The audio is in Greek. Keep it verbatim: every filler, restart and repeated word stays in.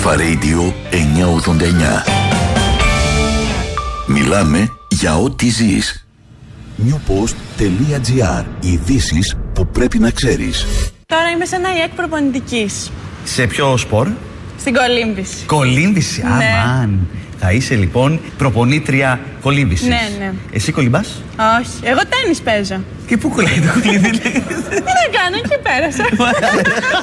Αλφα Radio εννιακόσια ογδόντα εννιά. Μιλάμε για ό,τι ζεις. newpost.gr. Ειδήσεις που πρέπει να ξέρεις. Τώρα είμαι σε ένα ΙΕΚ προπονητικής. Σε ποιο σπορ? Στην κολύμβηση. Κολύμβηση, Ναι. αμάν. Θα είσαι λοιπόν προπονήτρια κολύμβησης. Ναι, ναι. Εσύ κολυμπάς? Όχι, εγώ τένις παίζω. Και πού κολλάει το κολύμβη? Τι να κάνω, εκεί πέρασα.